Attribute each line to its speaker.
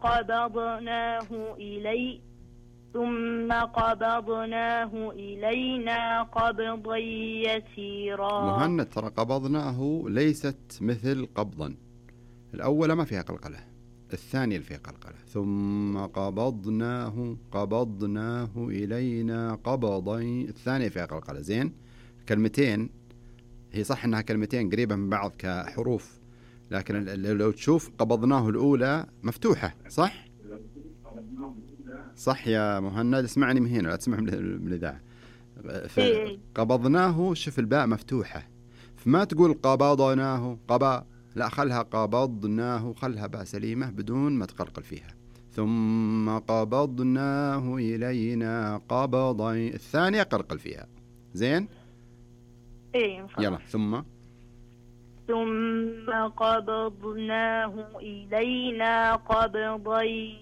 Speaker 1: ثم قبضناه إلينا قبضا يسيرا.
Speaker 2: مهند، ترى قبضناه ليست مثل قبضا. الأولى ما فيها قلقلة، الثانية اللي فيها قلقلة. ثم قبضناه إلينا قبضا، الثانية فيها قلقلة. زين، كلمتين هي صح انها كلمتين قريبة من بعض كحروف، لكن لو تشوف قبضناه الأولى مفتوحة، صح؟ صح يا مهند، اسمعني من هنا لا تسمع من الإذاعة. قبضناه شوف الباء مفتوحة، فما تقول قبضناه لا، خلها قبضناه، خلها باء سليمة بدون ما تقلقل فيها. ثم قبضناه إلينا قبضا، الثانية قلقل فيها. زين؟ يلا. ثم
Speaker 1: قبضناه إلينا قبضا